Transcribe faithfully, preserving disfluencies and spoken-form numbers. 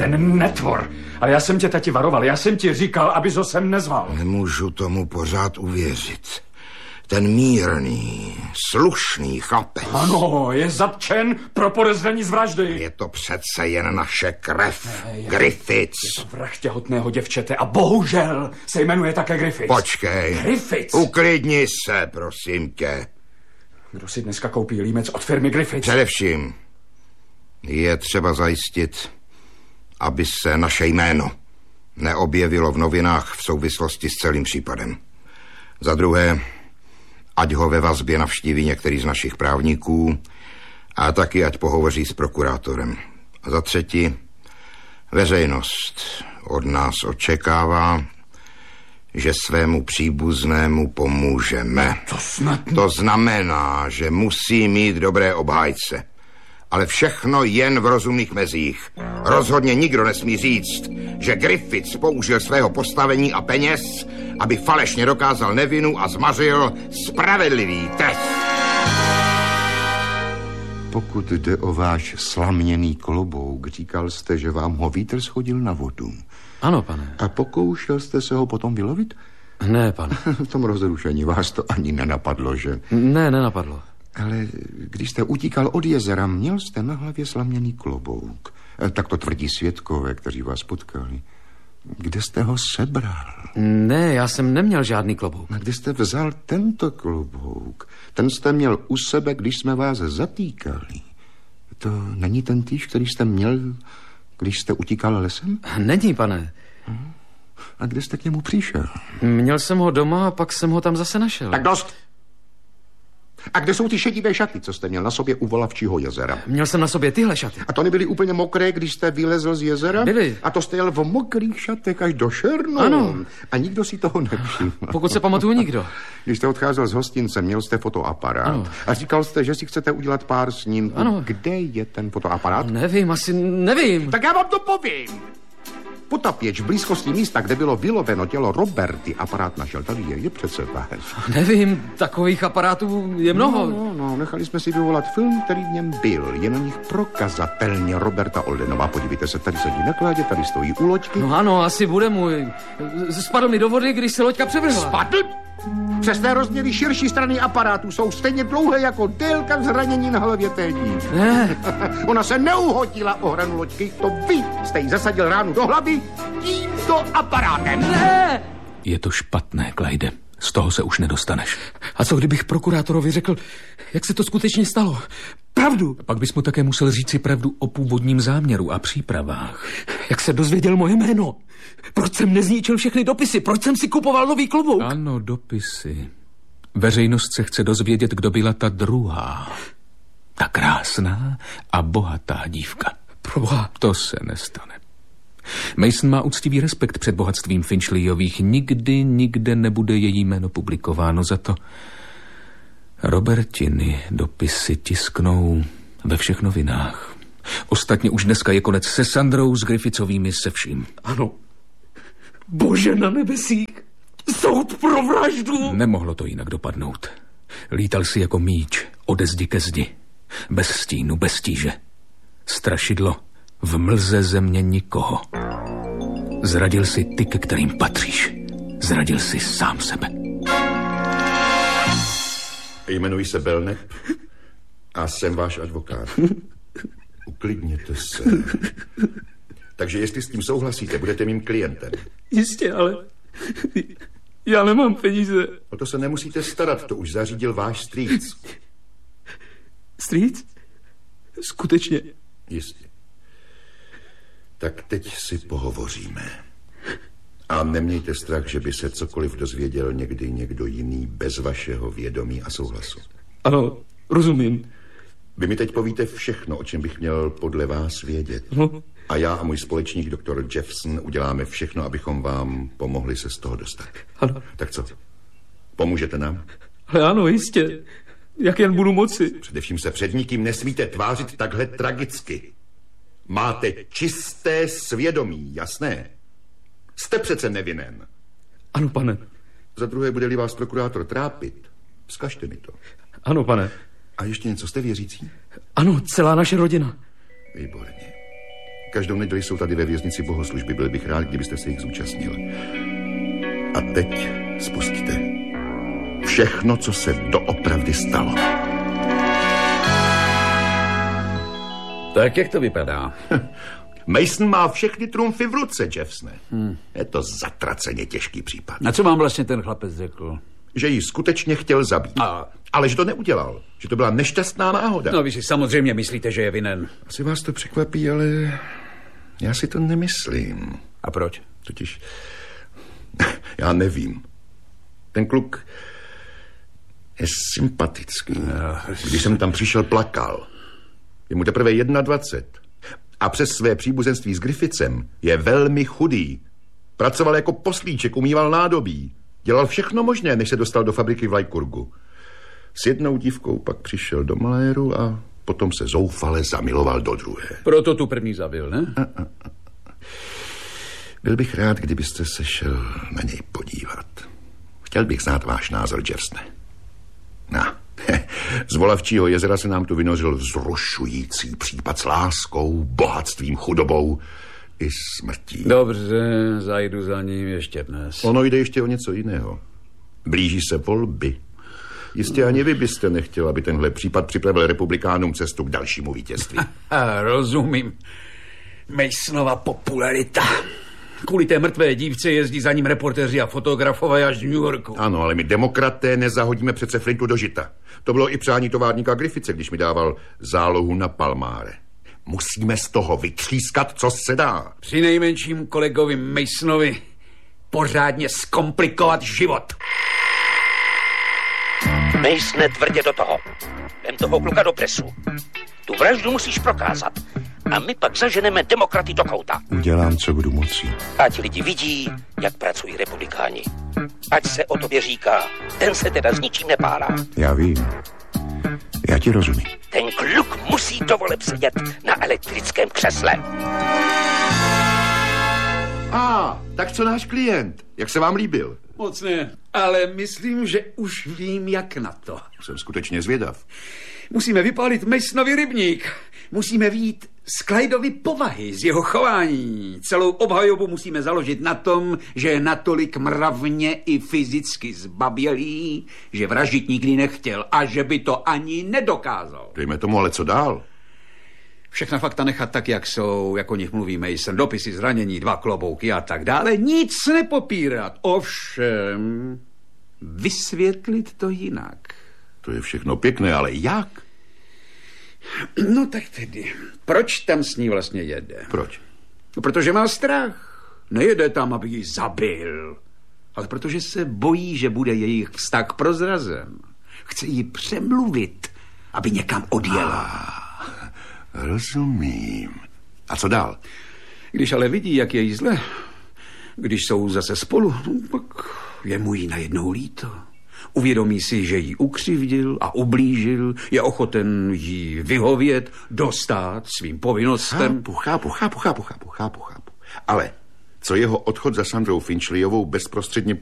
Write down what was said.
ten netvor. Ale já jsem tě, tati, varoval. Já jsem ti říkal, abys ho sem nezval. Nemůžu tomu pořád uvěřit. Ten mírný, slušný chlapec. Ano, je zatčen pro podezření z vraždy. Je to přece jen naše krev. Ne, je Griffiths. Je to vrah těhotného děvčete a bohužel se jmenuje také Griffiths. Počkej. Griffiths. Uklidni se, prosím tě. Kdo si dneska koupí límec od firmy Griffiths? Především je třeba zajistit, aby se naše jméno neobjevilo v novinách v souvislosti s celým případem. Za druhé, ať ho ve vazbě navštíví některý z našich právníků a taky ať pohovoří s prokurátorem. A za třetí, veřejnost od nás očekává, že svému příbuznému pomůžeme. To snad... To znamená, že musí mít dobré obhájce. Ale všechno jen v rozumných mezích. Rozhodně nikdo nesmí říct, že Griffiths použil svého postavení a peněz, aby falešně dokázal nevinu a zmařil spravedlivý trest. Pokud jde o váš slaměný klobouk, říkal jste, že vám ho vítr schodil na vodu. Ano, pane. A pokoušel jste se ho potom vylovit? Ne, pane. V tom rozrušení vás to ani nenapadlo, že? Ne, nenapadlo. Ale když jste utíkal od jezera, měl jste na hlavě slaměný klobouk. Tak to tvrdí svědkové, kteří vás potkali. Kde jste ho sebral? Ne, já jsem neměl žádný klobouk. A kde jste vzal tento klobouk? Ten jste měl u sebe, když jsme vás zatýkali. To není ten týž, který jste měl, když jste utíkal lesem? Není, pane. A kde jste k němu přišel? Měl jsem ho doma a pak jsem ho tam zase našel. Tak dost. A kde jsou ty šedivé šaty, co jste měl na sobě u Volavčího jezera? Měl jsem na sobě tyhle šaty. A to nebyly úplně mokré, když jste vylezl z jezera? Byly. A to jste jel v mokrých šatech až do šernu? Ano. A nikdo si toho nevšiml. Pokud se pamatuju, nikdo. Když jste odcházel z hostince, měl jste fotoaparát. Ano. A říkal jste, že si chcete udělat pár snímků. Ano. Kde je ten fotoaparát? Nevím, asi nevím. Tak já vám to povím. Potapěč v blízkosti místa, kde bylo vyloveno tělo Roberty, aparát našel. Tady je, je přece váš. Nevím, takových aparátů je mnoho. No, no, no, nechali jsme si vyvolat film, který v něm byl. Je na nich prokazatelně Roberta Oldenová. Podívejte se, tady sedí na kládě, tady stojí u loďky. No ano, asi bude můj. Spadl mi do vody, když se loďka převrhla. Spadl? Přes té rozměry širší strany aparátu jsou stejně dlouhé jako délka zranění na hlavě té dívky. Ne. Ona se neuhodila o hranu loďky, to vy jste jí zasadil ránu do hlavy tímto aparátem. Ne. Je to špatné, Clyde. Z toho se už nedostaneš. A co kdybych prokurátorovi řekl, jak se to skutečně stalo? Pravdu. Pak bys mu také musel říci pravdu o původním záměru a přípravách. Jak se dozvěděl moje jméno? Proč jsem nezničil všechny dopisy? Proč jsem si kupoval nový klobouk? Ano, dopisy. Veřejnost se chce dozvědět, kdo byla ta druhá. Ta krásná a bohatá dívka. Proboha. To se nestane. Mason má úctivý respekt před bohatstvím Finchleyových. Nikdy, nikde nebude její jméno publikováno. Za to Robertiny dopisy tisknou ve všech novinách. Ostatně už dneska je konec se Sandrou, s Griffithsovými, se vším. Ano. Bože na nebesích. Soud pro vraždu. Nemohlo to jinak dopadnout. Lítal si jako míč ode zdi ke zdi. Bez stínu, bez tíže. Strašidlo v mlze země nikoho. Zradil si ty, ke kterým patříš. Zradil si sám sebe. Jmenuji se Belknap a jsem váš advokát. Uklidněte se. Takže jestli s tím souhlasíte, budete mým klientem. Jistě, ale já nemám peníze. O to se nemusíte starat, to už zařídil váš strýc. Strýc? Skutečně? Jistě. Tak teď si pohovoříme. A nemějte strach, že by se cokoliv dozvěděl někdy někdo jiný bez vašeho vědomí a souhlasu. Ano, rozumím. Vy mi teď povíte všechno, o čem bych měl podle vás vědět. No. A já a můj společník doktor Jeffson uděláme všechno, abychom vám pomohli se z toho dostat. Ano. Tak co? Pomůžete nám? Ale ano, jistě. Jak jen budu moci. Především se před nikým nesmíte tvářit takhle tragicky. Máte čisté svědomí, jasné? Jste přece nevinen. Ano, pane. Za druhé, bude-li vás prokurátor trápit, vzkažte mi to. Ano, pane. A ještě něco, jste věřící? Ano, celá naše rodina. Výborně. každou neděli jsou tady ve věznici bohoslužby. Byl bych rád, kdybyste se jich zúčastnil. A teď spustíte všechno, co se doopravdy stalo. Tak jak to vypadá? Mason má všechny trumfy v ruce, Jeffsne. Hmm. Je to zatraceně těžký případ. A co vám vlastně ten chlapec řekl? Že ji skutečně chtěl zabít. A... Ale že to neudělal. Že to byla nešťastná náhoda. No, vy si samozřejmě myslíte, že je vinen. Asi vás to překvapí, ale já si to nemyslím. A proč? Totiž já nevím. Ten kluk je sympatický. No. Když jsem tam přišel, plakal. Je mu teprve dvacet jedna. A přes své příbuzenství s Griffithsem je velmi chudý. Pracoval jako poslíček, umýval nádobí. Dělal všechno možné, než se dostal do fabriky v Lykurgu. S jednou dívkou pak přišel do maléru a potom se zoufale zamiloval do druhé. Proto tu první zabil, ne? A, a, a. Byl bych rád, kdybyste se šel na něj podívat. Chtěl bych znát váš názor, Jeffsne. No, z Volavčího jezera se nám tu vynořil vzrušující případ s láskou, bohatstvím, chudobou i smrtí. Dobře, zajdu za ním ještě dnes. Ono jde ještě o něco jiného. Blíží se volby. Jistě ani vy byste nechtěl, aby tenhle případ připravil republikánům cestu k dalšímu vítězství. Rozumím. Masonova popularita. Kvůli té mrtvé dívce jezdí za ním reportéři a fotografové až z New Yorku. Ano, ale my demokraté nezahodíme přece flintu do žita. To bylo i přání továrníka Griffithse, když mi dával zálohu na Palmáre. Musíme z toho vytřískat, co se dá. Při nejmenším kolegovi Masonovi pořádně zkomplikovat život. Masone, tvrdě do toho. Vem toho kluka do presu. Tu vraždu musíš prokázat. A my pak zaženeme demokraty do kouta. Udělám, co budu moci. Ať lidi vidí, jak pracují republikáni. Ať se o tobě říká, ten se teda s ničím nepárá. Já vím. Já ti rozumím. Ten kluk musí do voleb sedět na elektrickém křesle. A, ah, tak co náš klient? Jak se vám líbil? Moc ne, ale myslím, že už vím, jak na to. Jsem skutečně zvědav. Musíme vypálit Masonovi rybník. Musíme vyjít z Clydeovy povahy, z jeho chování. Celou obhajobu musíme založit na tom, že je natolik mravně i fyzicky zbabělý, že vraždit nikdy nechtěl a že by to ani nedokázal. Dejme tomu, ale co dál? Všechna fakta nechat tak, jak jsou, jak o nich mluví Mason, dopisy zranění, dva klobouky a tak dále, nic nepopírat. Ovšem, vysvětlit to jinak. To je všechno pěkné, ale jak? No tak tedy, proč tam s ní vlastně jede? Proč? No, protože má strach. Nejede tam, aby ji zabil, ale protože se bojí, že bude jejich vztah prozrazen. Chce ji přemluvit, aby někam odjela. Ah, rozumím. A co dál? Když ale vidí, jak je jí zle, když jsou zase spolu, no, pak je mu jí najednou líto. Uvědomí si, že ji ukřivdil a ublížil, je ochoten jí vyhovět, dostát svým povinnostem. Chápu, chápu, chápu, chápu, chápu, chápu, chápu. Ale co jeho odchod za Sandrou Finchleyovou bezprostředně